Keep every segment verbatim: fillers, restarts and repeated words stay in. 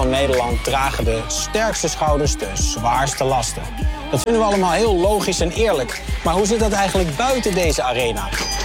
Van Nederland dragen de sterkste schouders de zwaarste lasten. Dat vinden we allemaal heel logisch en eerlijk. Maar hoe zit dat eigenlijk buiten deze arena?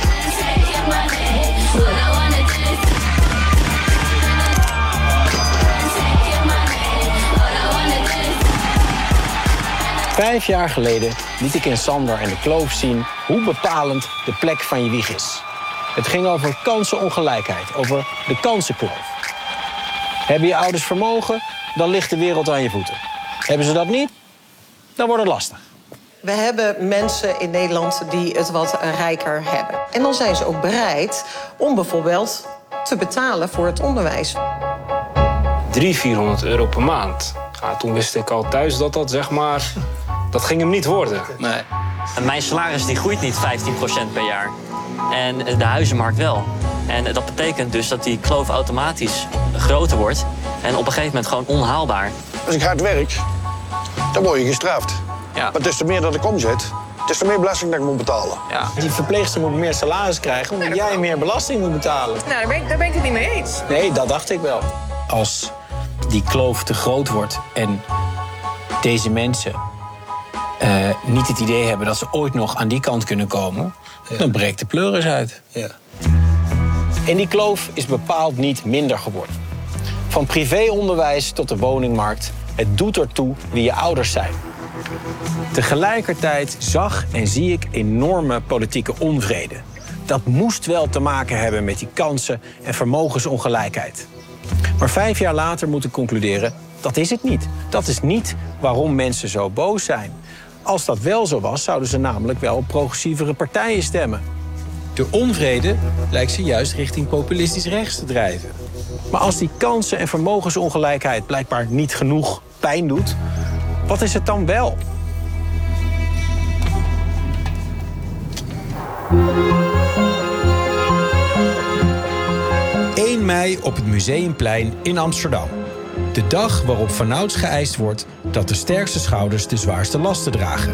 Vijf jaar geleden liet ik in Sander en de Kloof zien hoe bepalend de plek van je wieg is. Het ging over kansenongelijkheid, over de kansenkloof. Hebben je ouders vermogen, dan ligt de wereld aan je voeten. Hebben ze dat niet, dan wordt het lastig. We hebben mensen in Nederland die het wat rijker hebben. En dan zijn ze ook bereid om bijvoorbeeld te betalen voor het onderwijs. driehonderd, vierhonderd euro per maand. Ja, toen wist ik al thuis dat dat, zeg maar, dat ging hem niet worden. Nee. Mijn salaris die groeit niet vijftien procent per jaar. En de huizenmarkt wel. En dat betekent dus dat die kloof automatisch groter wordt. En op een gegeven moment gewoon onhaalbaar. Als ik hard werk, dan word je gestraft. Ja. Maar des te meer dat ik omzet, des te meer belasting dat ik moet betalen. Ja. Die verpleegster moet meer salaris krijgen, omdat jij meer belasting moet betalen. Nou, daar ben, ik, daar ben ik het niet mee eens. Nee, dat dacht ik wel. Als die kloof te groot wordt en deze mensen uh, niet het idee hebben dat ze ooit nog aan die kant kunnen komen, ja, dan breekt de pleuris uit. Ja. En die kloof is bepaald niet minder geworden. Van privéonderwijs tot de woningmarkt, het doet ertoe wie je ouders zijn. Tegelijkertijd zag en zie ik enorme politieke onvrede. Dat moest wel te maken hebben met die kansen- en vermogensongelijkheid. Maar vijf jaar later moet ik concluderen, dat is het niet. Dat is niet waarom mensen zo boos zijn. Als dat wel zo was, zouden ze namelijk wel op progressievere partijen stemmen. De onvrede lijkt ze juist richting populistisch rechts te drijven. Maar als die kansen- en vermogensongelijkheid blijkbaar niet genoeg pijn doet, wat is het dan wel? één mei op het Museumplein in Amsterdam. De dag waarop vanouds geëist wordt dat de sterkste schouders de zwaarste lasten dragen.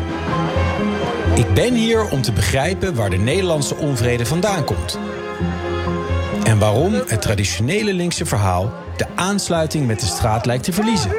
Ik ben hier om te begrijpen waar de Nederlandse onvrede vandaan komt. En waarom het traditionele linkse verhaal de aansluiting met de straat lijkt te verliezen.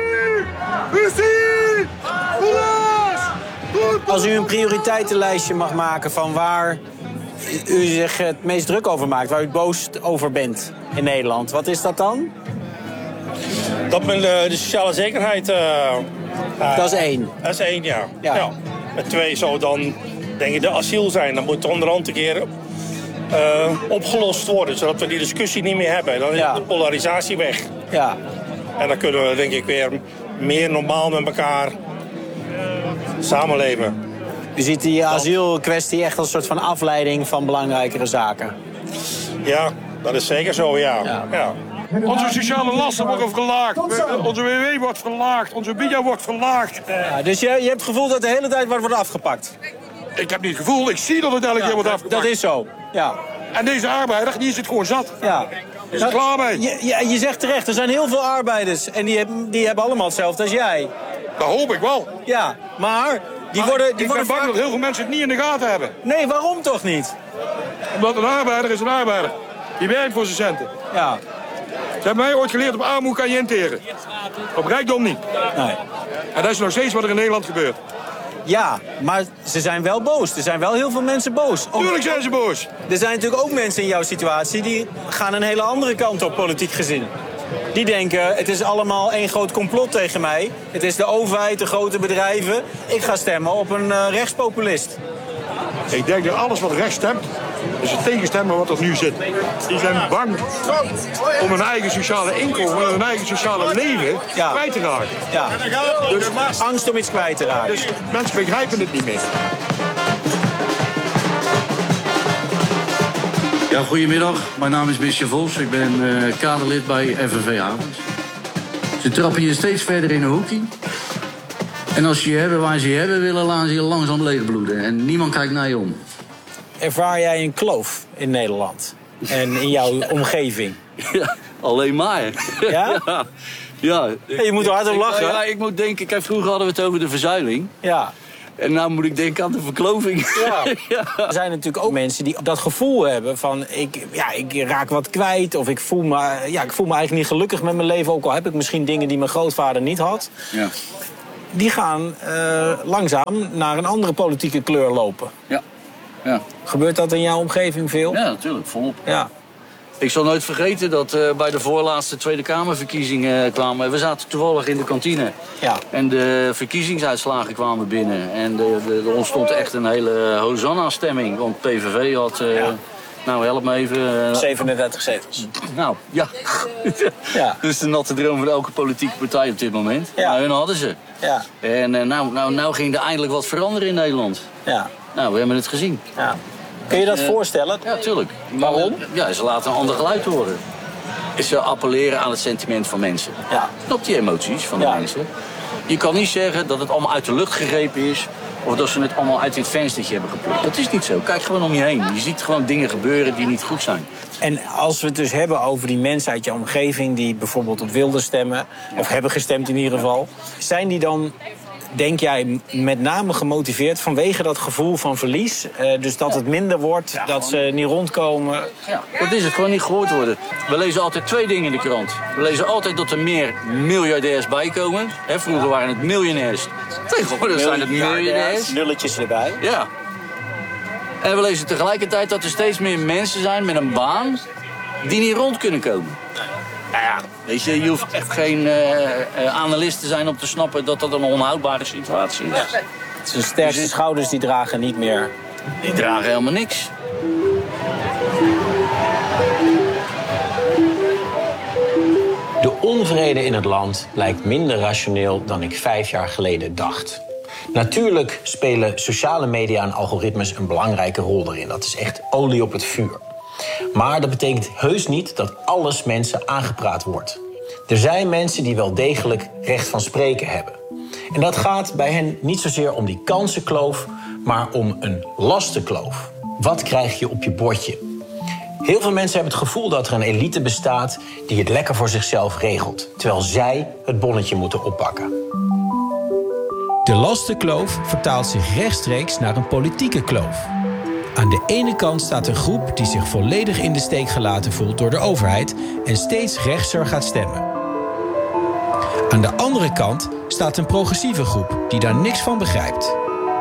Als u een prioriteitenlijstje mag maken van waar u zich het meest druk over maakt, waar u het boos over bent in Nederland, wat is dat dan? Dat men de, de sociale zekerheid... Uh, uh, dat is één. Dat is één, ja. Ja. ja. En twee zou dan, denk ik, de asiel zijn. Dan moet onderhand een keer uh, opgelost worden, zodat we die discussie niet meer hebben. Dan is ja. de polarisatie weg. Ja. En dan kunnen we, denk ik, weer meer normaal met elkaar samenleven. U ziet die asielkwestie echt als een soort van afleiding van belangrijkere zaken. Ja, dat is zeker zo, ja. ja. ja. Onze sociale lasten worden verlaagd. Onze W W wordt verlaagd. Onze B I A wordt verlaagd. Ja, dus je, je hebt het gevoel dat de hele tijd wat wordt afgepakt? Ik heb niet het gevoel. Ik zie dat het elke ja, keer wordt dat, afgepakt. Dat is zo, ja. En deze arbeider, die is het gewoon zat. Ja. Is er klaar mee. Je, je, je zegt terecht, er zijn heel veel arbeiders. En die hebben, die hebben allemaal hetzelfde als jij. Dat hoop ik wel. Ja, maar... Die maar worden, ik die ben worden bang vaak... dat heel veel mensen het niet in de gaten hebben. Nee, waarom toch niet? Omdat een arbeider is een arbeider. Die werkt voor zijn centen. Ja. Ze hebben mij ooit geleerd, op armoede kan je interen. Op rijkdom niet. Nee. En dat is nog steeds wat er in Nederland gebeurt. Ja, maar ze zijn wel boos. Er zijn wel heel veel mensen boos. Ook, Tuurlijk zijn ze boos. Er zijn natuurlijk ook mensen in jouw situatie die gaan een hele andere kant op, politiek gezien. Die denken, het is allemaal één groot complot tegen mij. Het is de overheid, de grote bedrijven. Ik ga stemmen op een uh, rechtspopulist. Ik denk dat alles wat rechts stemt, is het tegenstemmen wat er nu zit. Die zijn bang om hun eigen sociale inkomen en hun eigen sociale leven ja. kwijt te raken. Ja. Dus angst om iets kwijt te raken. Dus mensen begrijpen het niet meer. Ja, goedemiddag. Mijn naam is Michel Vos. Ik ben uh, kaderlid bij F N V Havens. Ze trappen je steeds verder in een hoekje. En als ze je hebben waar ze je hebben willen, laten ze je langzaam leegbloeden. En niemand kijkt naar je om. Ervaar jij een kloof in Nederland? En in jouw omgeving? Ja, alleen maar. Ja? Ja. ja. Hey, je moet er hard om lachen. Ja, ik moet denken, kijk, vroeger hadden we het over de verzuiling. Ja. En nou moet ik denken aan de verkloving. Ja. Ja. Er zijn natuurlijk ook mensen die dat gevoel hebben van... Ik, ja, ik raak wat kwijt of ik voel, me, ja, ik voel me eigenlijk niet gelukkig met mijn leven... ook al heb ik misschien dingen die mijn grootvader niet had. Ja. Die gaan uh, langzaam naar een andere politieke kleur lopen. Ja. Ja. Gebeurt dat in jouw omgeving veel? Ja, natuurlijk, volop. Ja. Ik zal nooit vergeten dat uh, bij de voorlaatste Tweede Kamerverkiezingen kwamen... We zaten toevallig in de kantine. Ja. En de verkiezingsuitslagen kwamen binnen. En de, de, er ontstond echt een hele Hosanna-stemming. Want P V V had... Uh, ja. Nou, help me even. Uh, zevenendertig zetels. Nou, ja. Ja. Dus de natte droom van elke politieke partij op dit moment. Ja. Nou, hun hadden ze. Ja. En uh, nou, nou, nou ging er eindelijk wat veranderen in Nederland. Ja. Nou, we hebben het gezien. Ja. Kun je dat uh, voorstellen? Ja, tuurlijk. Waarom? Ja, ze laten een ander geluid horen. Ze appelleren aan het sentiment van mensen. Ja. Op die emoties van de ja. mensen. Je kan niet zeggen dat het allemaal uit de lucht gegrepen is... of dat ze het allemaal uit dit venstertje hebben geplukt. Dat is niet zo. Kijk gewoon om je heen. Je ziet gewoon dingen gebeuren die niet goed zijn. En als we het dus hebben over die mensen uit je omgeving... die bijvoorbeeld op Wilders stemmen, of hebben gestemd in ieder geval... zijn die dan, denk jij, met name gemotiveerd vanwege dat gevoel van verlies? Uh, dus dat het minder wordt, ja, dat ze niet rondkomen? Ja, dat is het. Gewoon niet gehoord worden. We lezen altijd twee dingen in de krant. We lezen altijd dat er meer miljardairs bijkomen. He, vroeger waren het miljonairs. Tegenwoordig zijn het miljardairs. Nulletjes erbij. Ja. En we lezen tegelijkertijd dat er steeds meer mensen zijn met een baan... die niet rond kunnen komen. Nou ja, weet je, je hoeft echt geen uh, uh, analist te zijn om te snappen dat dat een onhoudbare situatie is. Ja. Zijn sterkste dus schouders die dragen niet meer. Die dragen helemaal niks. De onvrede in het land lijkt minder rationeel dan ik vijf jaar geleden dacht. Natuurlijk spelen sociale media en algoritmes een belangrijke rol erin. Dat is echt olie op het vuur. Maar dat betekent heus niet dat alles mensen aangepraat wordt. Er zijn mensen die wel degelijk recht van spreken hebben. En dat gaat bij hen niet zozeer om die kansenkloof, maar om een lastenkloof. Wat krijg je op je bordje? Heel veel mensen hebben het gevoel dat er een elite bestaat die het lekker voor zichzelf regelt, terwijl zij het bonnetje moeten oppakken. De lastenkloof vertaalt zich rechtstreeks naar een politieke kloof. Aan de ene kant staat een groep die zich volledig in de steek gelaten voelt door de overheid en steeds rechtser gaat stemmen. Aan de andere kant staat een progressieve groep die daar niks van begrijpt.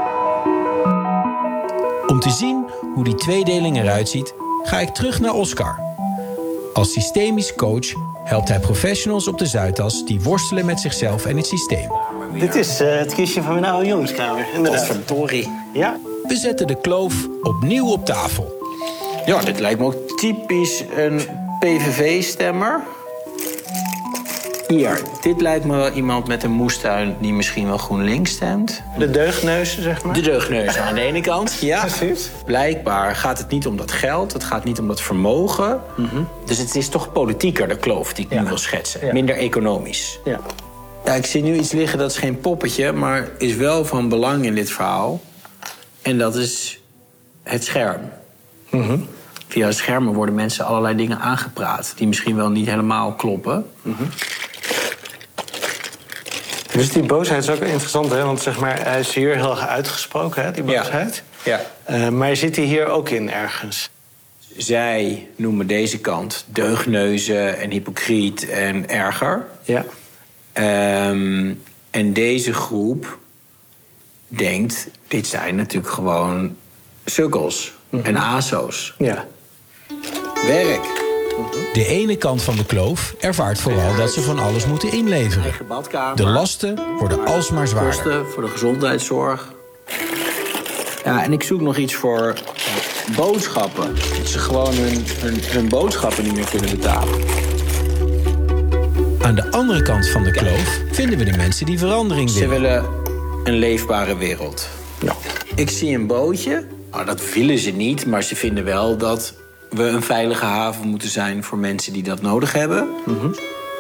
Om te zien hoe die tweedeling eruit ziet, ga ik terug naar Oscar. Als systemisch coach helpt hij professionals op de Zuidas die worstelen met zichzelf en het systeem. Dit is uh, het kistje van mijn oude jongenskamer, inderdaad. Verdorie. Ja. We zetten de kloof opnieuw op tafel. Ja, dit lijkt me ook typisch een P V V-stemmer. Hier, dit lijkt me wel iemand met een moestuin die misschien wel GroenLinks stemt. De deugneuzen, zeg maar. De deugneuzen aan de ene kant, ja. Precies. Blijkbaar gaat het niet om dat geld, het gaat niet om dat vermogen. Mm-hmm. Dus het is toch politieker, de kloof die ik ja. nu wil schetsen. Ja. Minder economisch. Ja. Ja, ik zie nu iets liggen, dat is geen poppetje, maar is wel van belang in dit verhaal. En dat is het scherm. Mm-hmm. Via schermen worden mensen allerlei dingen aangepraat die misschien wel niet helemaal kloppen. Mm-hmm. Dus die boosheid is ook interessant, hè? Want zeg maar, hij is hier heel erg uitgesproken, hè, die boosheid. Ja. Ja. Uh, maar zit hij hier ook in ergens? Zij noemen deze kant deugneuzen en hypocriet en erger. Ja. Um, en deze groep denkt, dit zijn natuurlijk gewoon sukkels mm-hmm. en aso's. Ja. Werk. De ene kant van de kloof ervaart vooral dat ze van alles moeten inleveren. De lasten worden alsmaar zwaarder. Kosten voor de gezondheidszorg. Ja, en ik zoek nog iets voor boodschappen. Dat ze gewoon hun, hun, hun boodschappen niet meer kunnen betalen. Aan de andere kant van de kloof vinden we de mensen die verandering willen. Ze willen een leefbare wereld. Ja. Ik zie een bootje. Nou, dat willen ze niet, maar ze vinden wel dat we een veilige haven moeten zijn voor mensen die dat nodig hebben. Mm-hmm.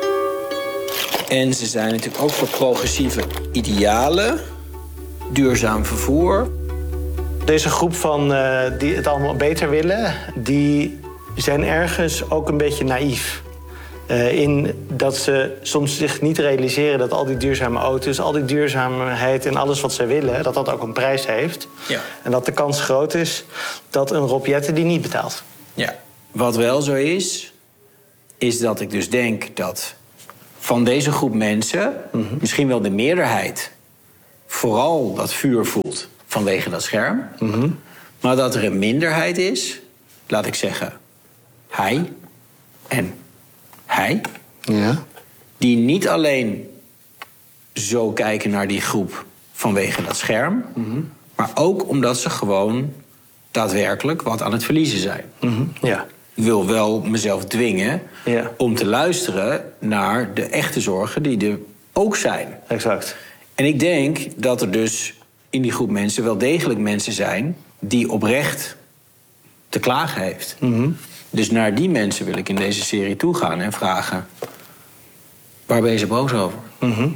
En ze zijn natuurlijk ook voor progressieve idealen. Duurzaam vervoer. Deze groep van uh, die het allemaal beter willen, die zijn ergens ook een beetje naïef. Uh, in dat ze soms zich niet realiseren dat al die duurzame auto's, al die duurzaamheid en alles wat zij willen, dat dat ook een prijs heeft. Ja. En dat de kans groot is dat een Rob Jetten die niet betaalt. Ja. Wat wel zo is, is dat ik dus denk dat van deze groep mensen, mm-hmm. misschien wel de meerderheid, vooral dat vuur voelt vanwege dat scherm. Mm-hmm. Maar dat er een minderheid is, laat ik zeggen, hij en hij, ja. die niet alleen zo kijken naar die groep vanwege dat scherm, mm-hmm. maar ook omdat ze gewoon daadwerkelijk wat aan het verliezen zijn. Mm-hmm. Ja. Ik wil wel mezelf dwingen ja. om te luisteren naar de echte zorgen die er ook zijn. Exact. En ik denk dat er dus in die groep mensen wel degelijk mensen zijn die oprecht te klagen heeft. Mm-hmm. Dus naar die mensen wil ik in deze serie toe gaan en vragen: waar ben je zo boos over? Mm-hmm.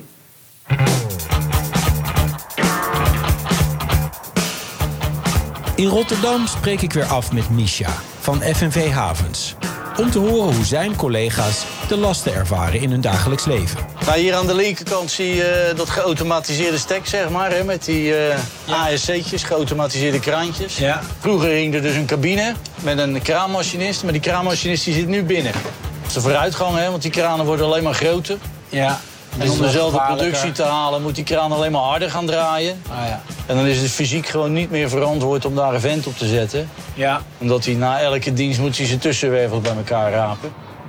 In Rotterdam spreek ik weer af met Misha van F N V Havens, om te horen hoe zijn collega's de lasten ervaren in hun dagelijks leven. Nou, hier aan de linkerkant zie je dat geautomatiseerde stek, zeg maar, hè, met die uh, ja. A S C'tjes, geautomatiseerde kraantjes. Ja. Vroeger hing er dus een cabine met een kraanmachinist, maar die kraanmachinist die zit nu binnen. Dat is de vooruitgang, hè, want die kranen worden alleen maar groter. Ja. En om dezelfde productie te halen moet die kraan alleen maar harder gaan draaien. Ah, ja. En dan is het fysiek gewoon niet meer verantwoord om daar een vent op te zetten. Ja. Omdat hij na elke dienst moet hij zijn tussenwervels bij elkaar rapen.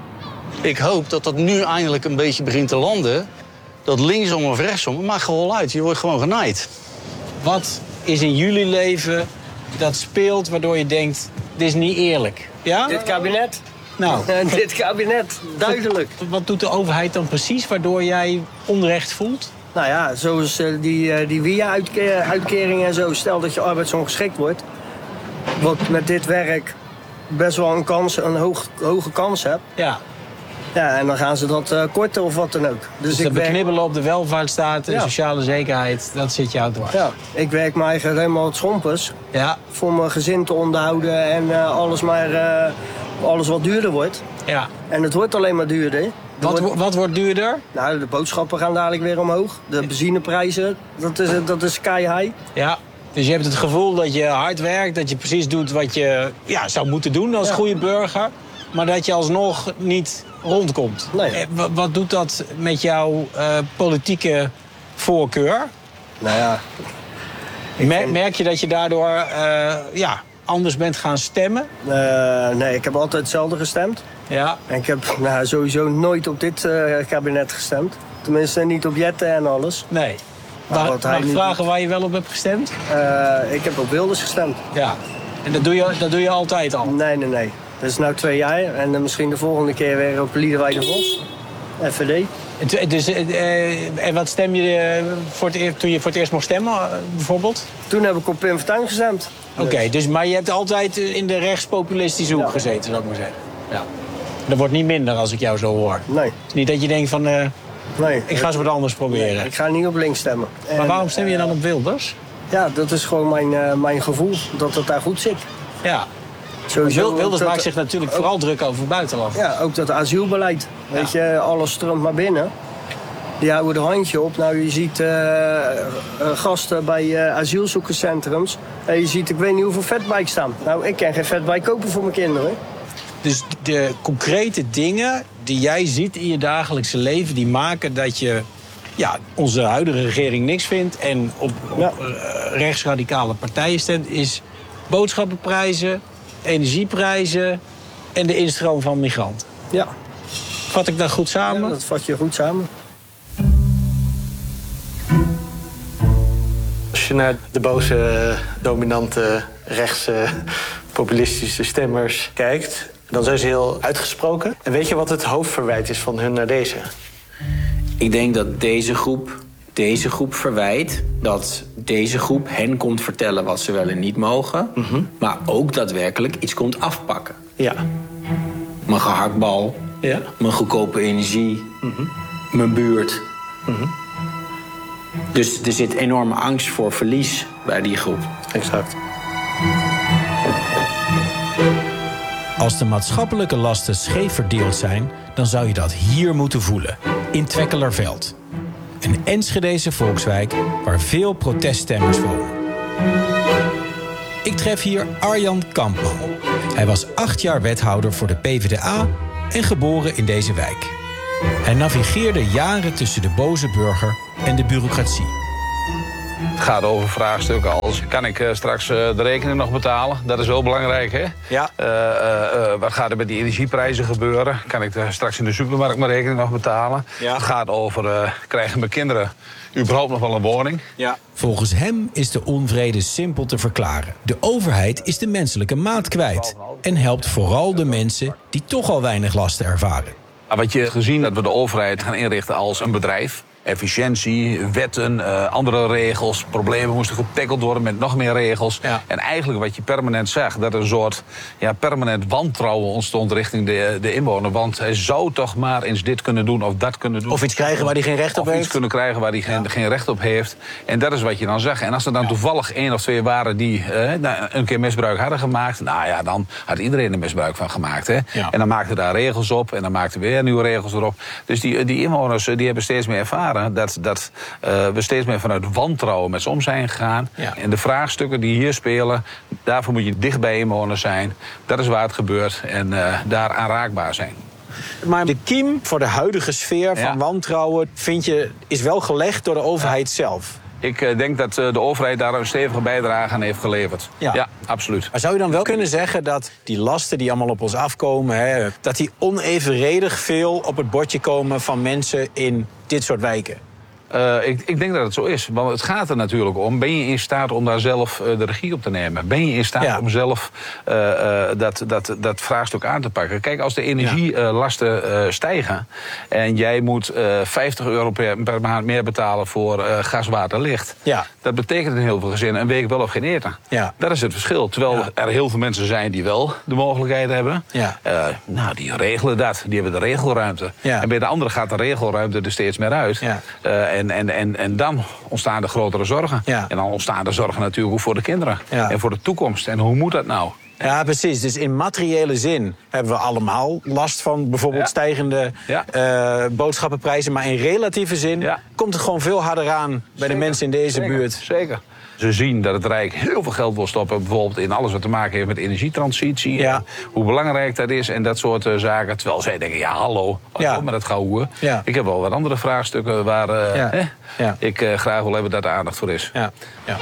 Ik hoop dat dat nu eindelijk een beetje begint te landen. Dat linksom of rechtsom, het maakt gewoon uit. Je wordt gewoon genaaid. Wat is in jullie leven dat speelt waardoor je denkt, dit is niet eerlijk? Ja? Dit kabinet. Nou. Dit kabinet, duidelijk. Wat, wat doet de overheid dan precies waardoor jij onrecht voelt? Nou ja, zoals uh, die, uh, die W I A-uitkering en zo. Stel dat je arbeidsongeschikt wordt. Wat met dit werk best wel een, kans, een hoog, hoge kans hebt. Ja. Ja, en dan gaan ze dat uh, korten of wat dan ook. Dus, dus ik dat werk... beknibbelen op de welvaartsstaat en ja. sociale zekerheid, dat zit jou dwars. Ja, ik werk me eigenlijk helemaal het schompers. Ja. Voor mijn gezin te onderhouden en uh, alles maar... Uh, alles wat duurder wordt. Ja. En het wordt alleen maar duurder. Wat wordt... wat wordt duurder? Nou, de boodschappen gaan dadelijk weer omhoog. De benzineprijzen, dat is, dat is sky high. Ja, dus je hebt het gevoel dat je hard werkt, dat je precies doet wat je ja, zou moeten doen als ja. goede burger. Maar dat je alsnog niet rondkomt. Nee. Wat doet dat met jouw uh, politieke voorkeur? Nou ja... Mer- vind... Merk je dat je daardoor uh, ja, anders bent gaan stemmen? Uh, nee, ik heb altijd hetzelfde gestemd. Ja. En ik heb nou, sowieso nooit op dit uh, kabinet gestemd. Tenminste, niet op Jetten en alles. Nee. Maar mag mag ik vragen doet... waar je wel op hebt gestemd? Uh, ik heb op Wilders gestemd. Ja. En dat doe je, dat doe je altijd al? Nee, nee, nee. Dat is nu twee jaar. En uh, misschien de volgende keer weer op Liederwijk de Vos. F V D. Dus, uh, en wat stem je uh, voor het eerst, toen je voor het eerst mocht stemmen, uh, bijvoorbeeld? Toen heb ik op Pim Fortuyn gestemd. Oké, okay, dus, maar je hebt altijd in de rechtspopulistische hoek ja. gezeten, zou ik maar zeggen. Ja. Dat wordt niet minder als ik jou zo hoor. Nee. Het is niet dat je denkt van, uh, nee, ik ga eens wat anders proberen. Nee, ik ga niet op links stemmen. Maar en, waarom stem je dan op Wilders? Ja, dat is gewoon mijn, uh, mijn gevoel, dat het daar goed zit. Ja. Sowieso, Wilders maakt zich natuurlijk ook, vooral druk over buitenland. Ja, ook dat asielbeleid. Ja. Weet je, alles stroomt maar binnen. Die houden er handje op. Nou, je ziet uh, uh, gasten bij uh, asielzoekerscentrums. En je ziet, ik weet niet hoeveel fatbikes staan. Nou, ik kan geen fatbike kopen voor mijn kinderen. Dus de concrete dingen die jij ziet in je dagelijkse leven, die maken dat je ja, onze huidige regering niks vindt en op, op ja. uh, rechtsradicale partijen stemt, is boodschappenprijzen, energieprijzen en de instroom van migranten. Ja. Vat ik dat goed samen? Ja, dat vat je goed samen. Als je naar de boze, dominante, rechtse, populistische stemmers kijkt, dan zijn ze heel uitgesproken. En weet je wat het hoofdverwijt is van hun naar deze? Ik denk dat deze groep, deze groep verwijt dat deze groep hen komt vertellen wat ze wel en niet mogen, mm-hmm. maar ook daadwerkelijk iets komt afpakken. Ja. Mijn gehaktbal, ja. mijn goedkope energie, mm-hmm. mijn buurt. Mm-hmm. Dus er zit enorme angst voor verlies bij die groep. Exact. Als de maatschappelijke lasten scheef verdeeld zijn, dan zou je dat hier moeten voelen, in Twekkelerveld. Een Enschedese volkswijk waar veel proteststemmers wonen. Ik tref hier Arjan Kampman. Hij was acht jaar wethouder voor de P v d A en geboren in deze wijk. Hij navigeerde jaren tussen de boze burger en de bureaucratie. Het gaat over vraagstukken als, kan ik uh, straks uh, de rekening nog betalen? Dat is wel belangrijk, hè? Ja. Uh, uh, uh, wat gaat er met die energieprijzen gebeuren? Kan ik uh, straks in de supermarkt mijn rekening nog betalen? Ja. Het gaat over, uh, krijgen mijn kinderen überhaupt nog wel een woning? Ja. Volgens hem is de onvrede simpel te verklaren. De overheid is de menselijke maat kwijt en helpt vooral de mensen die toch al weinig lasten ervaren. Wat je gezien dat we de overheid gaan inrichten als een bedrijf. Efficiëntie, wetten, uh, andere regels. Problemen moesten getackeld worden met nog meer regels. Ja. En eigenlijk wat je permanent zag, dat er een soort ja, permanent wantrouwen ontstond richting de, de inwoner. Want hij zou toch maar eens dit kunnen doen of dat kunnen doen. Of iets krijgen waar hij geen recht op of heeft. Of iets kunnen krijgen waar hij geen, ja. geen recht op heeft. En dat is wat je dan zag. En als er dan ja. toevallig één of twee waren die uh, een keer misbruik hadden gemaakt, nou ja, dan had iedereen er misbruik van gemaakt. Hè? Ja. En dan maakte daar regels op en dan maakte weer nieuwe regels erop. Dus die, die inwoners die hebben steeds meer ervaren dat, dat uh, we steeds meer vanuit wantrouwen met ze om zijn gegaan. Ja. En de vraagstukken die hier spelen, daarvoor moet je dicht bij inwoners zijn. Dat is waar het gebeurt en uh, daar aanraakbaar zijn. Maar de kiem voor de huidige sfeer van ja. wantrouwen, vind je, is wel gelegd door de overheid ja. zelf? Ik uh, denk dat uh, de overheid daar een stevige bijdrage aan heeft geleverd. Ja. ja, absoluut. Maar zou je dan wel kunnen zeggen dat die lasten die allemaal op ons afkomen, hè, dat die onevenredig veel op het bordje komen van mensen in dit soort wijken? Uh, ik, ik denk dat het zo is. Want het gaat er natuurlijk om. Ben je in staat om daar zelf uh, de regie op te nemen? Ben je in staat ja. om zelf uh, uh, dat, dat, dat vraagstuk aan te pakken? Kijk, als de energielasten ja. uh, stijgen en jij moet uh, vijftig euro per, per maand meer betalen voor uh, gas, water, licht. Ja. Dat betekent in heel veel gezinnen een week wel of geen eten. Ja. Dat is het verschil. Terwijl ja. er heel veel mensen zijn die wel de mogelijkheid hebben. Ja. Uh, nou, die regelen dat. Die hebben de regelruimte. Ja. En bij de anderen gaat de regelruimte er steeds meer uit. Ja. Uh, En, en, en, en dan ontstaan er grotere zorgen. Ja. En dan ontstaan er zorgen natuurlijk ook voor de kinderen. Ja. En voor de toekomst. En hoe moet dat nou? Ja, precies. Dus in materiële zin hebben we allemaal last van bijvoorbeeld ja. stijgende ja. Uh, boodschappenprijzen. Maar in relatieve zin ja. komt het gewoon veel harder aan bij Zeker. de mensen in deze Zeker. buurt. Zeker. Ze zien dat het Rijk heel veel geld wil stoppen, bijvoorbeeld in alles wat te maken heeft met energietransitie. Ja. Hoe belangrijk dat is en dat soort uh, zaken. Terwijl zij denken, ja hallo, ja. met dat gouden. Ja. Ik heb wel wat andere vraagstukken waar uh, ja. eh, ja. ik uh, graag wil hebben dat er aandacht voor is. Ja. Ja.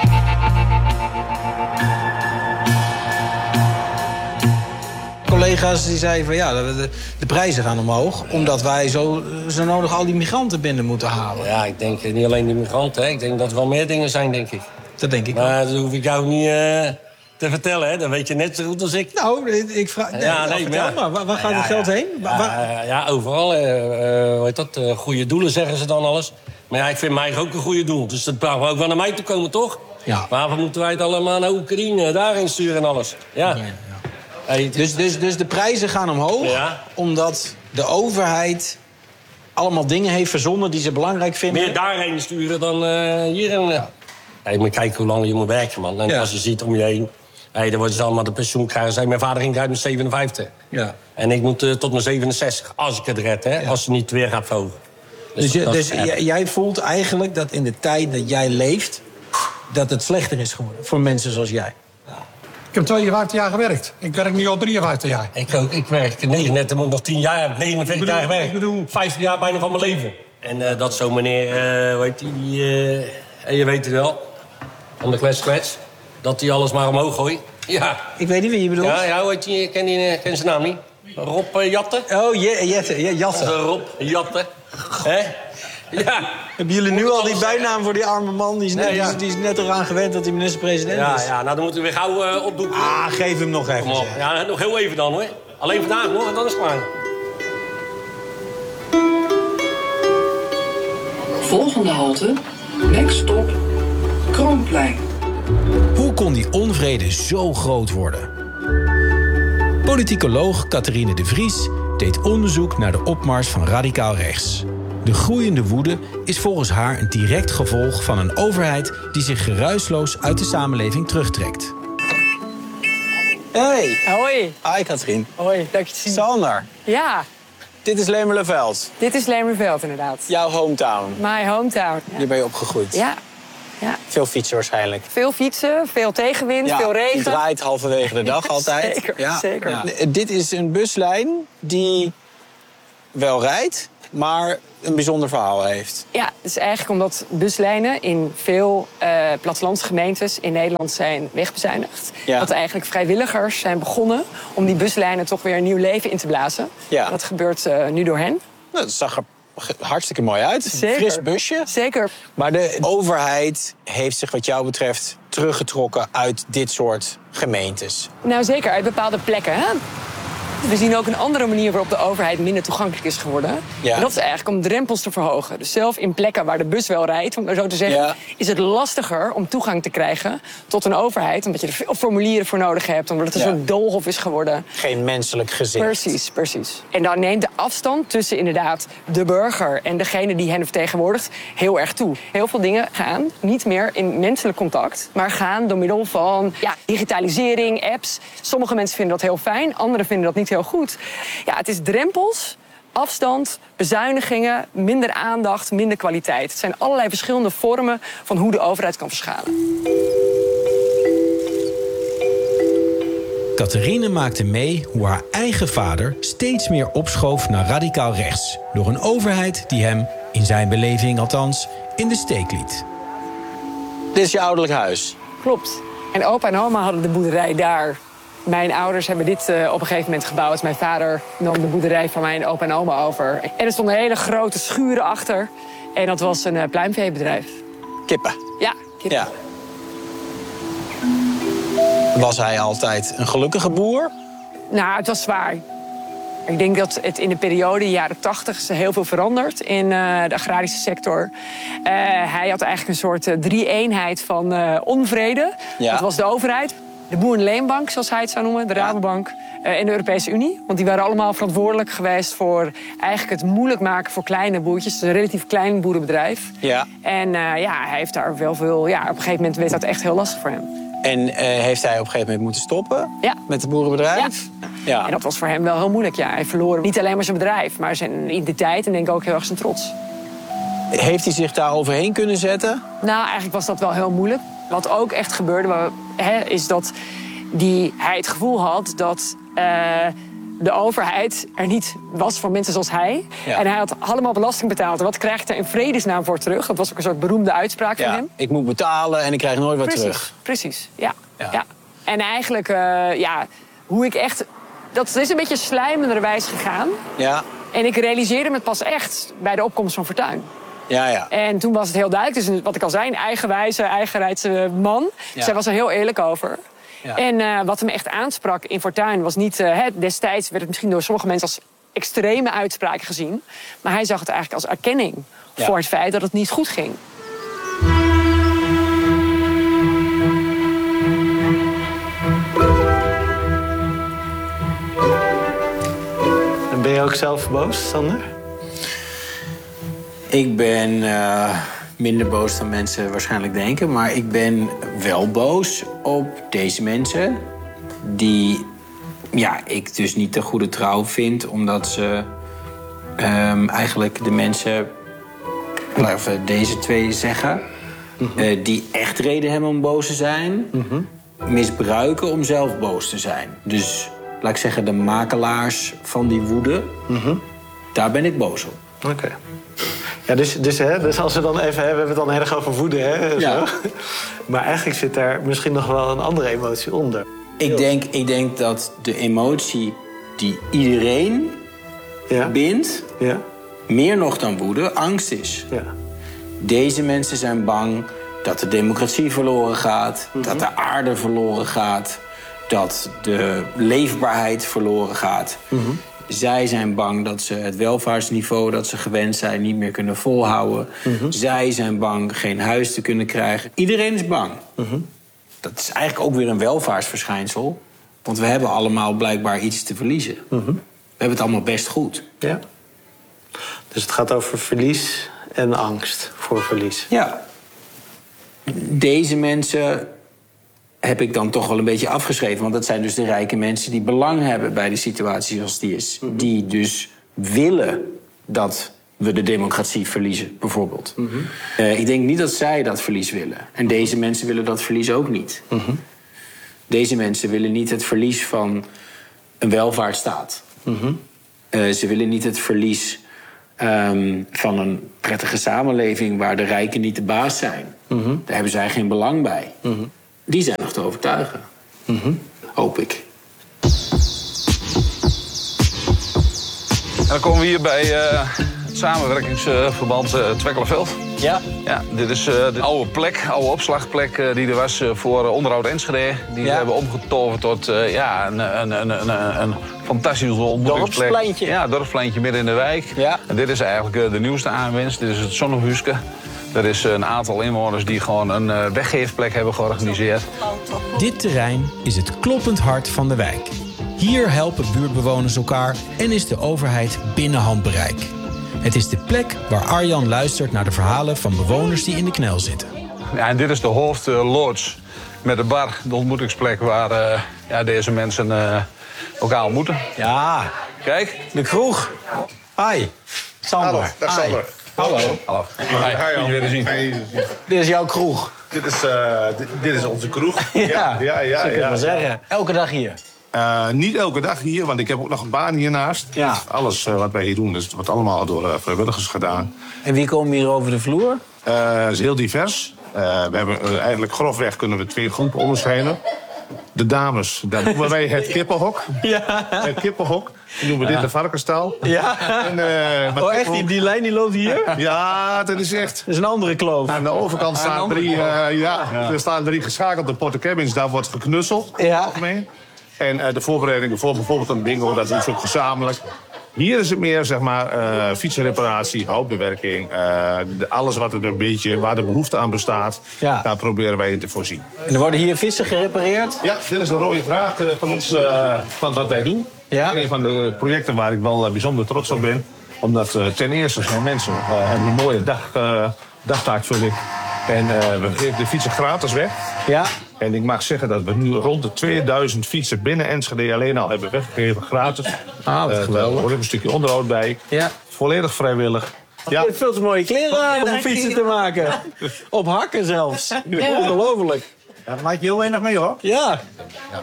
Collega's die zeiden van ja, de, de prijzen gaan omhoog, omdat wij zo, zo nodig al die migranten binnen moeten halen. Ja, ik denk niet alleen de migranten, hè. Ik denk dat er wel meer dingen zijn, denk ik. Dat denk ik Maar ook. dat hoef ik jou niet uh, te vertellen, hè. Dat weet je net zo goed als ik. Nou, ik vraag... Nee, ja, nee, vertel maar, waar, waar gaat ja, het geld ja, heen? Ja, waar... ja overal. Uh, uh, hoe heet dat? Uh, goede doelen zeggen ze dan alles. Maar ja, ik vind mij ook een goede doel. Dus dat mag ook wel naar mij toe komen, toch? Ja. Waarvoor moeten wij het allemaal naar Oekraïne daarheen sturen en alles? Ja. ja, ja. Hey, dus, dus, dus de prijzen gaan omhoog, ja. omdat de overheid allemaal dingen heeft verzonnen die ze belangrijk vinden. Meer daarheen sturen dan uh, hierheen. Ja. Hey, maar kijk hoe lang je moet werken, man. En ja. als je ziet om je heen, hey, dan worden ze allemaal de pensioen krijgen. Mijn vader ging uit met zevenenvijftig. Ja. En ik moet uh, tot mijn zevenenzestig, als ik het red, hè, ja. als ze niet weer gaat verhogen. Dus, dus, je, dus j- jij voelt eigenlijk dat in de tijd dat jij leeft, dat het slechter is geworden voor mensen zoals jij? Ik heb tweeënvijftig jaar gewerkt. Ik werk nu al drieënvijftig jaar. Ik ook. Ik werk negenendertig, nog tien jaar. Ik heb negenenveertig jaar gewerkt. Ik bedoel, vijftig jaar bijna van mijn leven. En uh, dat zo meneer, uh, hoe heet die, uh, en je weet het wel, van de klets klets, dat hij alles maar omhoog gooit. Ja. Ik weet niet wie je bedoelt. Ja, ja hoe heet die, ken, die, ken zijn naam niet? Rob uh, Jatten. Oh, je, Jette, ja, Jatten. Rob Jatten. Hè? Ja. Hebben jullie nu al die bijnaam voor die arme man? Die is, net, nee, ja. die is net eraan gewend dat hij minister-president ja, is. Ja, nou dan moeten we weer gauw uh, opdoeken. Ah, geef hem nog even. Ja, nog heel even dan hoor. Alleen vandaag nog en dan is het klaar. Volgende halte, next stop, Kroomplein. Hoe kon die onvrede zo groot worden? Politicoloog Catherine de Vries deed onderzoek naar de opmars van radicaal rechts. De groeiende woede is volgens haar een direct gevolg van een overheid die zich geruisloos uit de samenleving terugtrekt. Hey. Hoi. Hi, Katrien. Hoi, leuk je te zien. Sander. Ja. Dit is Lemerleveld. Dit is Lemerleveld, inderdaad. Jouw hometown. My hometown. Ja. Hier ben je opgegroeid. Ja. ja. Veel fietsen waarschijnlijk. Veel fietsen, veel tegenwind, ja, veel regen. Je draait halverwege de dag altijd. Zeker, ja. zeker. Ja. Dit is een buslijn die wel rijdt, maar een bijzonder verhaal heeft. Ja, het is eigenlijk omdat buslijnen in veel uh, plattelandsgemeentes in Nederland zijn wegbezuinigd. Ja. Dat eigenlijk vrijwilligers zijn begonnen om die buslijnen toch weer een nieuw leven in te blazen. Ja. Dat gebeurt uh, nu door hen. Nou, dat zag er hartstikke mooi uit. Zeker. Fris busje. Zeker. Maar de overheid heeft zich wat jou betreft teruggetrokken uit dit soort gemeentes. Nou, zeker uit bepaalde plekken, hè? We zien ook een andere manier waarop de overheid minder toegankelijk is geworden. Ja. En dat is eigenlijk om drempels te verhogen. Dus zelf in plekken waar de bus wel rijdt, om maar zo te zeggen, ja. is het lastiger om toegang te krijgen tot een overheid. Omdat je er veel formulieren voor nodig hebt, omdat het een ja. soort doolhof is geworden. Geen menselijk gezicht. Precies, precies. En dan neemt de afstand tussen inderdaad de burger en degene die hen vertegenwoordigt heel erg toe. Heel veel dingen gaan niet meer in menselijk contact, maar gaan door middel van ja, digitalisering, apps. Sommige mensen vinden dat heel fijn, anderen vinden dat niet heel goed. Ja, het is drempels, afstand, bezuinigingen, minder aandacht, minder kwaliteit. Het zijn allerlei verschillende vormen van hoe de overheid kan verschalen. Catharine maakte mee hoe haar eigen vader steeds meer opschoof naar radicaal rechts. Door een overheid die hem, in zijn beleving althans, in de steek liet. Dit is je ouderlijk huis? Klopt. En opa en oma hadden de boerderij daar. Mijn ouders hebben dit uh, op een gegeven moment gebouwd. Mijn vader nam de boerderij van mijn opa en oma over. En er stonden hele grote schuren achter. En dat was een uh, pluimveebedrijf. Kippen? Ja, kippen. Ja. Was hij altijd een gelukkige boer? Nou, het was zwaar. Ik denk dat het in de periode jaren tachtig heel veel verandert in uh, de agrarische sector. Uh, hij had eigenlijk een soort uh, drie-eenheid van uh, onvrede. Ja. Dat was de overheid. De Boerenleenbank, zoals hij het zou noemen, de Rabobank uh, en de Europese Unie. Want die waren allemaal verantwoordelijk geweest voor eigenlijk het moeilijk maken voor kleine boertjes. Het is een relatief klein boerenbedrijf. Ja. En uh, ja, hij heeft daar wel veel. Ja, op een gegeven moment werd dat echt heel lastig voor hem. En uh, heeft hij op een gegeven moment moeten stoppen ja. met het boerenbedrijf? Ja. ja. En dat was voor hem wel heel moeilijk. Ja. Hij verloor niet alleen maar zijn bedrijf, maar zijn identiteit en denk ik ook heel erg zijn trots. Heeft hij zich daar overheen kunnen zetten? Nou, eigenlijk was dat wel heel moeilijk. Wat ook echt gebeurde, hè, is dat die, hij het gevoel had dat uh, de overheid er niet was voor mensen zoals hij. Ja. En hij had allemaal belasting betaald. En wat krijgt hij in vredesnaam voor terug? Dat was ook een soort beroemde uitspraak ja, van hem. Ik moet betalen en ik krijg nooit wat precies, terug. Precies, ja. ja. ja. En eigenlijk, uh, ja, hoe ik echt... Dat is een beetje slijmenderwijs gegaan. Ja. En ik realiseerde me het pas echt bij de opkomst van Fortuyn. Ja, ja. En toen was het heel duidelijk. Dus wat ik al zei, een eigenwijze, eigenrijdse man. Ja. Zij was er heel eerlijk over. Ja. En uh, wat hem echt aansprak in Fortuyn was niet... Uh, destijds werd het misschien door sommige mensen als extreme uitspraken gezien. Maar hij zag het eigenlijk als erkenning ja. voor het feit dat het niet goed ging. En ben je ook zelf boos, Sander? Ik ben uh, minder boos dan mensen waarschijnlijk denken. Maar ik ben wel boos op deze mensen. Die ja, ik dus niet de goede trouw vind. Omdat ze um, eigenlijk de mensen... Laten we deze twee zeggen. Mm-hmm. Uh, die echt reden hebben om boos te zijn. Mm-hmm. Misbruiken om zelf boos te zijn. Dus laat ik zeggen, de makelaars van die woede. Mm-hmm. Daar ben ik boos op. Oké. Okay. Ja, dus, dus, hè, dus als we dan even... We hebben het dan erg over woede, hè? Ja. Zo. Maar eigenlijk zit daar misschien nog wel een andere emotie onder. Ik denk, ik denk dat de emotie die iedereen ja. bindt... Ja. meer nog dan woede, angst is. Ja. Deze mensen zijn bang dat de democratie verloren gaat... Mm-hmm. dat de aarde verloren gaat... dat de leefbaarheid verloren gaat... Mm-hmm. Zij zijn bang dat ze het welvaartsniveau dat ze gewend zijn niet meer kunnen volhouden. Mm-hmm. Zij zijn bang geen huis te kunnen krijgen. Iedereen is bang. Mm-hmm. Dat is eigenlijk ook weer een welvaartsverschijnsel. Want we hebben allemaal blijkbaar iets te verliezen. Mm-hmm. We hebben het allemaal best goed. Ja. Dus het gaat over verlies en angst voor verlies. Ja. Deze mensen heb ik dan toch wel een beetje afgeschreven. Want dat zijn dus de rijke mensen die belang hebben bij de situatie zoals die is. Mm-hmm. Die dus willen dat we de democratie verliezen, bijvoorbeeld. Mm-hmm. Uh, ik denk niet dat zij dat verlies willen. En deze mensen willen dat verlies ook niet. Mm-hmm. Deze mensen willen niet het verlies van een welvaartsstaat. Mm-hmm. Uh, ze willen niet het verlies um, van een prettige samenleving waar de rijken niet de baas zijn. Mm-hmm. Daar hebben zij geen belang bij. Mm-hmm. Die zijn nog te overtuigen. Mm-hmm. Hoop ik. En dan komen we hier bij uh, het samenwerkingsverband uh, Twekkelenveld. Ja? Ja, dit is uh, de oude plek, oude opslagplek uh, die er was uh, voor uh, onderhoud Enschede. Die ja. hebben omgetoverd tot uh, ja, een, een, een, een, een fantastische ontmoetingsplek. Dorpspleintje. Ja, dorpspleintje midden in de wijk. Ja. En dit is eigenlijk uh, de nieuwste aanwinst. Dit is het Zonnehuske. Er is een aantal inwoners die gewoon een uh, weggeefplek hebben georganiseerd. Dit terrein is het kloppend hart van de wijk. Hier helpen buurtbewoners elkaar en is de overheid binnen handbereik. Het is de plek waar Arjan luistert naar de verhalen van bewoners die in de knel zitten. Ja, en dit is de hoofdlodge met de bar, de ontmoetingsplek waar uh, ja, deze mensen uh, elkaar ontmoeten. Ja, kijk. De kroeg. Hi, Sander. Hallo, dag Sander. Hallo. Hallo. Hi, Hi, weer zien. Dit is jouw kroeg. Dit is, uh, dit, dit is onze kroeg. Ja, ja, ja, ja, dat kun je ja. wel zeggen. Elke dag hier. Uh, niet elke dag hier, want ik heb ook nog een baan hiernaast. Ja. Alles uh, wat wij hier doen, dus het wordt allemaal door uh, vrijwilligers gedaan. En wie komen hier over de vloer? Uh, het is heel divers. Uh, we hebben uh, eigenlijk grofweg kunnen we twee groepen onderscheiden. De dames, daar noemen wij het kippenhok. Ja. Het kippenhok. Dan noemen we dit Ja. de varkensstal. Ja. En, uh, oh, echt? Die, die lijn die loopt hier? Ja, dat is echt. Dat is een andere kloof. Aan de overkant staan drie, uh, ja, ja. Er staan drie geschakelde portecabins. Daar wordt geknutseld. Ja. Mee. En uh, de voorbereidingen voor bijvoorbeeld een bingo, dat is ook gezamenlijk. Hier is het meer, zeg maar, uh, fietsenreparatie, houtbewerking. Uh, de, alles wat er een beetje, waar de behoefte aan bestaat, ja. daar proberen wij in te voorzien. En er worden hier vissen gerepareerd? Ja, dit is een rode vraag uh, van ons, uh, van wat wij doen. Ja. Een van de projecten waar ik wel uh, bijzonder trots op ben. Omdat uh, ten eerste zijn mensen uh, hebben een mooie dag, uh, dagtaakvulling. En uh, we geven de fietsen gratis weg. Ja. En ik mag zeggen dat we nu rond de tweeduizend fietsen binnen Enschede alleen al hebben weggegeven, gratis. Ah, wat uh, geweldig. Er wordt ook een stukje onderhoud bij. Ja. Volledig vrijwillig. Ja. Je hebt veel te mooie kleren aan om fietsen te maken. Op hakken zelfs. Ja. Ongelooflijk. Ja, daar maak je heel weinig mee, hoor. Ja. ja.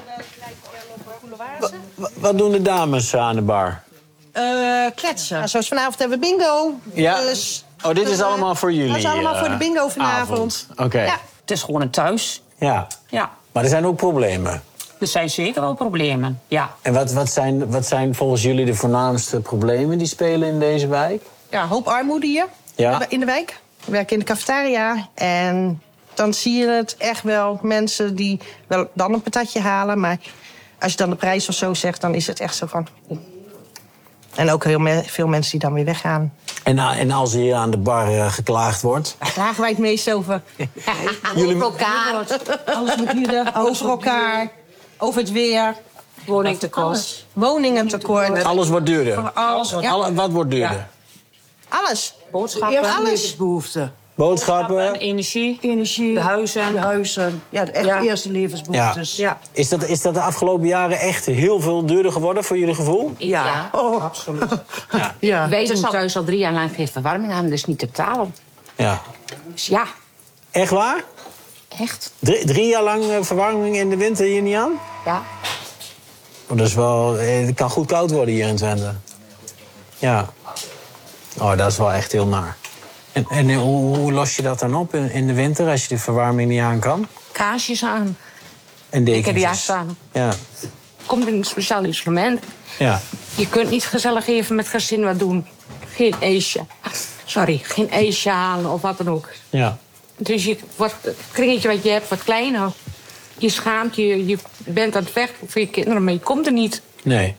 Wat, wat doen de dames aan de bar? Uh, kletsen. Nou, zoals vanavond hebben we bingo. Ja. Dus, oh, dit is uh, allemaal voor jullie? Dat is allemaal uh, voor de bingo vanavond. Oké. Okay. Ja, het is gewoon een thuis. Ja. ja. Maar er zijn ook problemen. Er zijn zeker wel problemen, ja. En wat, wat, zijn, wat zijn volgens jullie de voornaamste problemen die spelen in deze wijk? Ja, hoop armoede hier ja. in de wijk. We werken in de cafetaria en dan zie je het echt wel. Mensen die wel dan een patatje halen, maar als je dan de prijs of zo zegt, dan is het echt zo van... En ook heel me- veel mensen die dan weer weggaan. En, en als hier aan de bar uh, geklaagd wordt? Daar klagen wij het meest over. Jullie... Over elkaar. Alles met jullie. Over elkaar. Over het weer. Woningtekort. Woningentekort. Alles wordt duurder. Alles. Ja. Alle, wat wordt duurder? Ja. Alles. Boodschappen. Alles. Behoeften. Boodschappen. Energie. Energie. De huizen. De huizen. Ja, de echt ja. eerste levensbehoeftes. Ja. Ja. Is, dat, is dat de afgelopen jaren echt heel veel duurder geworden voor jullie gevoel? Ja, ja. Oh. Absoluut. Ja. Ja. Wij zijn thuis al drie jaar lang geen verwarming aan, dus niet te betalen. Ja. Dus ja. Echt waar? Echt. Drie, drie jaar lang verwarming in de winter hier niet aan? Ja. Oh, dat is wel... Het kan goed koud worden hier in Twente. Ja. Oh, dat is wel echt heel naar. En, en hoe, hoe los je dat dan op in, in de winter als je de verwarming niet aan kan? Kaarsjes aan. En dekentjes. Ik heb de jas aan. Ja. Komt in een speciaal instrument. Ja. Je kunt niet gezellig even met gezin wat doen. Geen ijsje. Sorry, geen ijsje halen of wat dan ook. Ja. Dus je wordt, het kringetje wat je hebt wordt kleiner. Je schaamt je, je bent aan het vechten voor je kinderen, maar je komt er niet. Nee.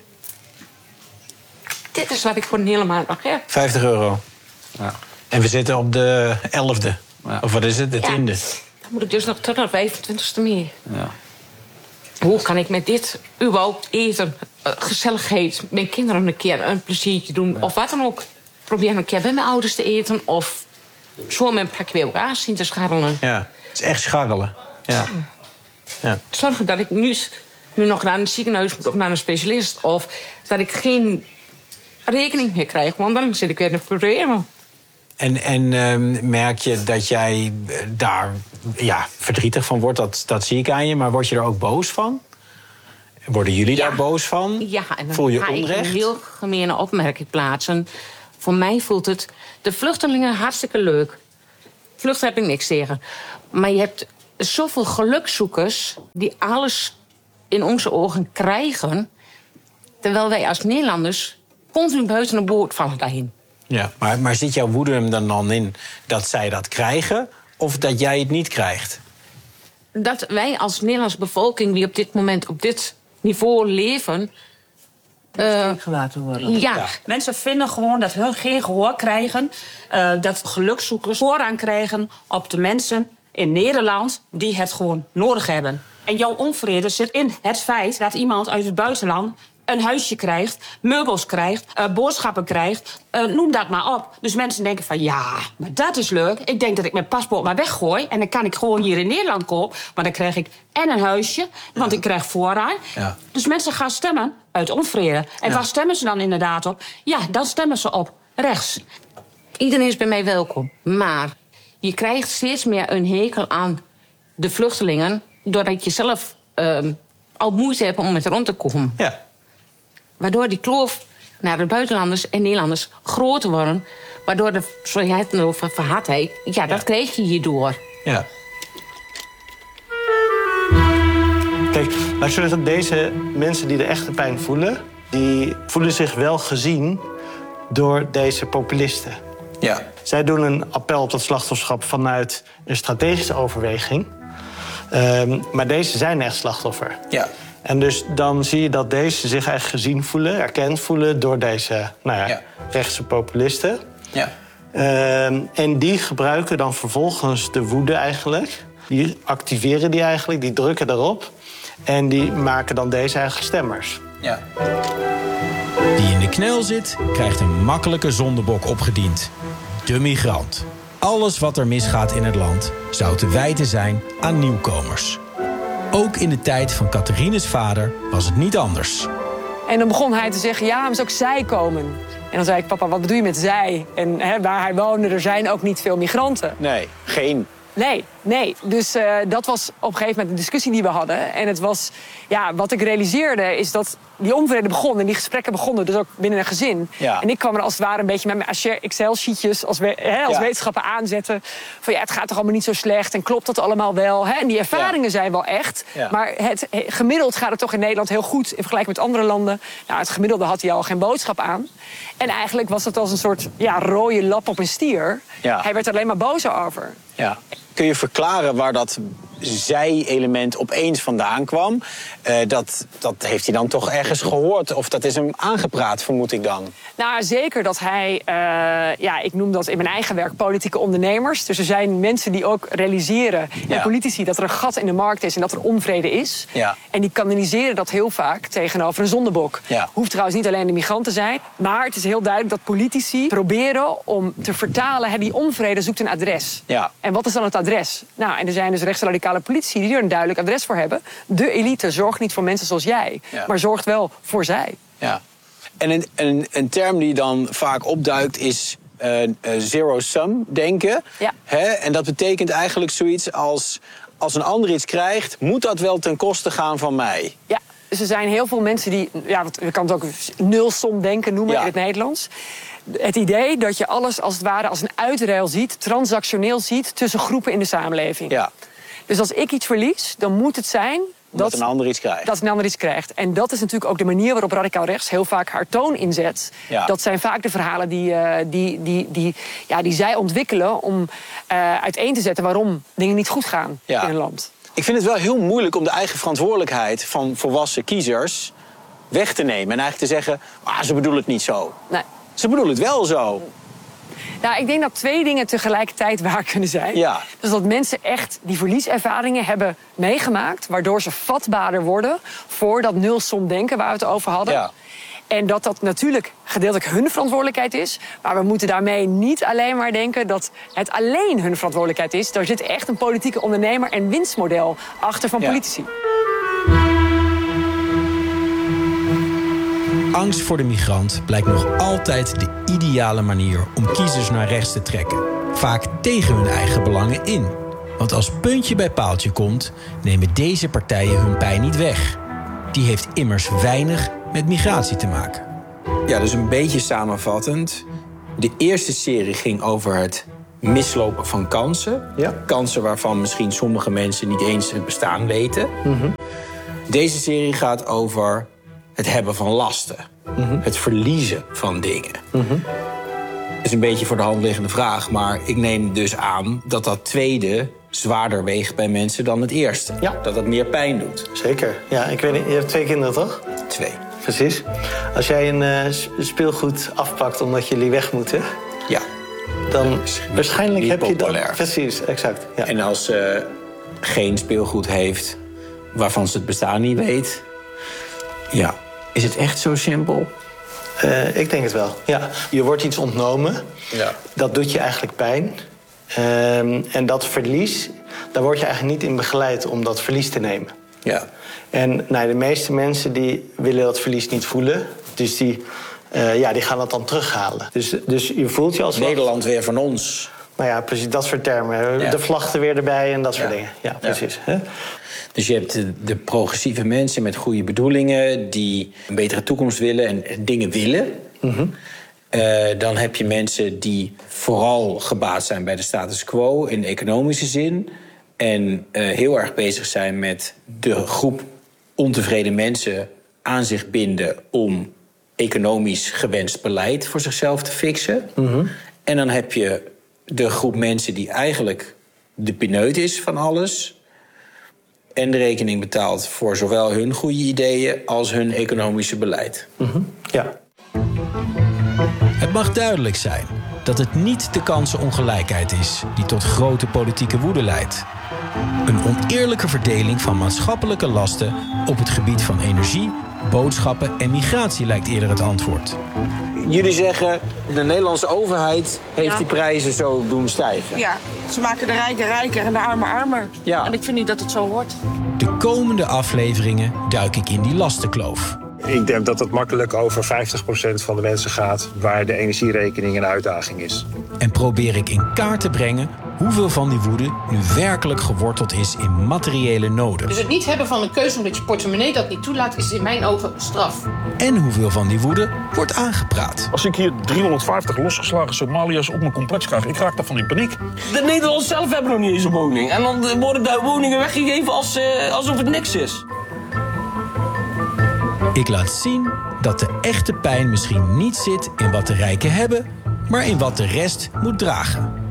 Dit is wat ik voor een hele maand nog heb. vijftig euro. Ja. En we zitten op de elfde. Ja. Of wat is het, de Ja. tiende? Dan moet ik dus nog tot de vijfentwintigste meer. Ja. Hoe kan ik met dit überhaupt eten, uh, gezelligheid, mijn kinderen een keer een pleziertje doen, ja. of wat dan ook? Probeer een keer bij mijn ouders te eten, of zo met een pakje bij elkaar zien te scharrelen. Ja, het is echt scharrelen. Ja. Ja. Zorgen dat ik nu, nu nog naar een ziekenhuis moet of naar een specialist. Of dat ik geen rekening meer krijg, want dan zit ik weer in de problemen. En, en uh, merk je dat jij daar ja, verdrietig van wordt? Dat, dat zie ik aan je. Maar word je er ook boos van? Worden jullie ja. daar boos van? Ja, en dan voel je ga onrecht? ik een heel gemene opmerking plaatsen. Voor mij voelt het... De vluchtelingen hartstikke leuk. Vluchten heb ik niks tegen. Maar je hebt zoveel gelukzoekers die alles in onze ogen krijgen, terwijl wij als Nederlanders continu buiten een boot vallen daarheen. Ja, maar, maar zit jouw woede hem dan, dan in dat zij dat krijgen of dat jij het niet krijgt? Dat wij als Nederlandse bevolking die op dit moment op dit niveau leven, Uh, gelaten worden. Ja. ja, mensen vinden gewoon dat hun geen gehoor krijgen. Uh, dat gelukzoekers voorrang krijgen op de mensen in Nederland die het gewoon nodig hebben. En jouw onvrede zit in het feit dat iemand uit het buitenland een huisje krijgt, meubels krijgt, uh, boodschappen krijgt, uh, noem dat maar op. Dus mensen denken van, ja, maar dat is leuk. Ik denk dat ik mijn paspoort maar weggooi en dan kan ik gewoon hier in Nederland kopen. Maar dan krijg ik en een huisje, want ja. ik krijg voorrang. Ja. Dus mensen gaan stemmen uit onvrede. En ja. waar stemmen ze dan inderdaad op? Ja, dan stemmen ze op rechts. Iedereen is bij mij welkom, maar je krijgt steeds meer een hekel aan de vluchtelingen doordat je zelf uh, al moeite hebt om met rond te komen. Ja. Waardoor die kloof naar de buitenlanders en Nederlanders groter worden. Waardoor de, zoals jij het over verhardheid, ja, dat ja. krijg je hierdoor. Ja. Kijk, laat ik zeggen, deze mensen die de echte pijn voelen, die voelen zich wel gezien door deze populisten. Ja. Zij doen een appel op dat slachtofferschap vanuit een strategische overweging. Um, maar deze zijn echt slachtoffer. Ja. En dus dan zie je dat deze zich echt gezien voelen, erkend voelen door deze nou ja, ja. rechtse populisten. Ja. Um, en die gebruiken dan vervolgens de woede eigenlijk. Die activeren die eigenlijk, die drukken erop. En die maken dan deze eigenlijk stemmers. Ja. Die in de knel zit, krijgt een makkelijke zondebok opgediend. De migrant. Alles wat er misgaat in het land zou te wijten zijn aan nieuwkomers. Ook in de tijd van Catharines vader was het niet anders. En dan begon hij te zeggen, ja, maar ook zij komen. En dan zei ik, papa, wat bedoel je met zij? En hè, waar hij woonde, er zijn ook niet veel migranten. Nee, geen. Nee, nee. Dus uh, dat was op een gegeven moment een discussie die we hadden. En het was, ja, wat ik realiseerde is dat die onvrede begon en die gesprekken begonnen dus ook binnen een gezin. Ja. En ik kwam er als het ware een beetje met mijn Excel-sheetjes als, we, hè, als ja. wetenschapper aanzetten. Van ja, het gaat toch allemaal niet zo slecht en klopt dat allemaal wel? Hè? En die ervaringen ja. zijn wel echt. Ja. Maar het, gemiddeld gaat het toch in Nederland heel goed in vergelijking met andere landen. Nou, het gemiddelde had hij al geen boodschap aan. En eigenlijk was het als een soort ja, rode lap op een stier. Ja. Hij werd er alleen maar boos over. Ja. Kun je verklaren waar dat zij-element opeens vandaan kwam? Uh, dat, dat heeft hij dan toch ergens gehoord? Of dat is hem aangepraat, vermoed ik dan? Nou, zeker dat hij, uh, ja, ik noem dat in mijn eigen werk politieke ondernemers. Dus er zijn mensen die ook realiseren, ja. en politici, dat er een gat in de markt is en dat er onvrede is. Ja. En die kanaliseren dat heel vaak tegenover een zondebok. Ja. Hoeft trouwens niet alleen de migrant te zijn. Maar het is heel duidelijk dat politici proberen om te vertalen, hè, die onvrede zoekt een adres. Ja. En wat is dan het adres? Nou, en er zijn dus rechtsradicale politici die er een duidelijk adres voor hebben. De elite zorgt niet voor mensen zoals jij, ja. maar zorgt wel voor zij. Ja. En een, een, een term die dan vaak opduikt is uh, uh, zero-sum denken. Ja. Hè? En dat betekent eigenlijk zoiets als, als een ander iets krijgt, moet dat wel ten koste gaan van mij? Ja, dus er zijn heel veel mensen die, ja, we kan het ook nulsom denken noemen ja. in het Nederlands. Het idee dat je alles als het ware als een uitruil ziet, transactioneel ziet tussen groepen in de samenleving. Ja. Dus als ik iets verlies, dan moet het zijn dat, dat een ander iets krijgt. Dat een ander iets krijgt. En dat is natuurlijk ook de manier waarop radicaal rechts heel vaak haar toon inzet. Ja. Dat zijn vaak de verhalen die, uh, die, die, die, ja, die zij ontwikkelen om uh, uiteen te zetten waarom dingen niet goed gaan ja. in een land. Ik vind het wel heel moeilijk om de eigen verantwoordelijkheid van volwassen kiezers weg te nemen. En eigenlijk te zeggen, ah, ze bedoelen het niet zo. Nee. Ze bedoelen het wel zo. Nou, ik denk dat twee dingen tegelijkertijd waar kunnen zijn. Ja. Dus dat mensen echt die verlieservaringen hebben meegemaakt, waardoor ze vatbaarder worden voor dat nulsom denken waar we het over hadden. Ja. En dat dat natuurlijk gedeeltelijk hun verantwoordelijkheid is. Maar we moeten daarmee niet alleen maar denken dat het alleen hun verantwoordelijkheid is. Daar zit echt een politieke ondernemer en winstmodel achter van politici. Angst voor de migrant blijkt nog altijd de ideale manier om kiezers naar rechts te trekken. Vaak tegen hun eigen belangen in. Want als puntje bij paaltje komt, nemen deze partijen hun pijn niet weg. Die heeft immers weinig met migratie te maken. Ja, dus een beetje samenvattend. De eerste serie ging over het mislopen van kansen. Ja. Kansen waarvan misschien sommige mensen niet eens het bestaan weten. Mm-hmm. Deze serie gaat over het hebben van lasten. Mm-hmm. Het verliezen van dingen. Mm-hmm. Dat is een beetje voor de hand liggende vraag. Maar ik neem dus aan dat dat tweede zwaarder weegt bij mensen dan het eerste. Ja. Dat het meer pijn doet. Zeker. Ja, ik weet niet, je hebt twee kinderen, toch? Twee. Precies. Als jij een uh, speelgoed afpakt omdat jullie weg moeten... Ja. Dan waarschijnlijk niet heb populair. je dat... Precies, exact. Ja. En als ze geen speelgoed heeft waarvan ze het bestaan niet weet... Ja, is het echt zo simpel? Uh, ik denk het wel, ja. Je wordt iets ontnomen. Ja. Dat doet je eigenlijk pijn. Um, en dat verlies, daar word je eigenlijk niet in begeleid om dat verlies te nemen. Ja. En nou, de meeste mensen die willen dat verlies niet voelen. Dus die, uh, ja, die gaan dat dan terughalen. Dus, dus je voelt je als... Nederland weer van ons. Nou ja, precies, dat soort termen. Ja. De vlag er weer erbij en dat soort ja. dingen. Ja, precies. Ja. Dus je hebt de, de progressieve mensen met goede bedoelingen... die een betere toekomst willen en dingen willen. Mm-hmm. Uh, dan heb je mensen die vooral gebaat zijn bij de status quo... in economische zin. En uh, heel erg bezig zijn met de groep ontevreden mensen aan zich binden... om economisch gewenst beleid voor zichzelf te fixen. Mm-hmm. En dan heb je de groep mensen die eigenlijk de pineut is van alles... en de rekening betaalt voor zowel hun goede ideeën als hun economische beleid. Mm-hmm. Ja. Het mag duidelijk zijn dat het niet de kansenongelijkheid is die tot grote politieke woede leidt. Een oneerlijke verdeling van maatschappelijke lasten op het gebied van energie, boodschappen en migratie lijkt eerder het antwoord. Jullie zeggen, de Nederlandse overheid heeft ja. die prijzen zo doen stijgen. Ja, ze maken de rijken rijker en de armen armer. Ja. En ik vind niet dat het zo hoort. De komende afleveringen duik ik in die lastenkloof. Ik denk dat het makkelijk over vijftig procent van de mensen gaat... waar de energierekening een uitdaging is. En probeer ik in kaart te brengen hoeveel van die woede nu werkelijk geworteld is in materiële noden. Dus het niet hebben van een keuze omdat je portemonnee dat niet toelaat... is in mijn ogen straf. En hoeveel van die woede wordt aangepraat. Als ik hier driehonderdvijftig losgeslagen Somaliërs op mijn complex krijg... ik raak daarvan in paniek. De Nederlanders zelf hebben nog niet eens een woning. En dan worden daar woningen weggegeven als, uh, alsof het niks is. Ik laat zien dat de echte pijn misschien niet zit in wat de rijken hebben... maar in wat de rest moet dragen.